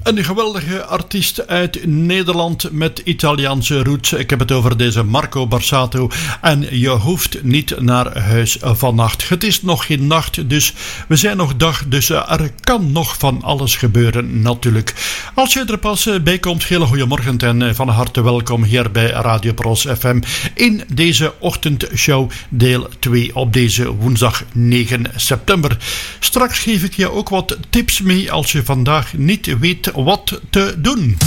Een geweldige artiest uit Nederland met Italiaanse roots. Ik heb het over deze Marco Borsato. En je hoeft niet naar huis vannacht. Het is nog geen nacht, dus we zijn nog dag. Dus er kan nog van alles gebeuren natuurlijk. Als je er pas bij komt, hele goeiemorgen en van harte welkom hier bij Radio Pros FM in deze ochtendshow deel 2 op deze woensdag 9 september. Straks geef ik je ook wat tips mee als je vandaag niet weet wat te doen.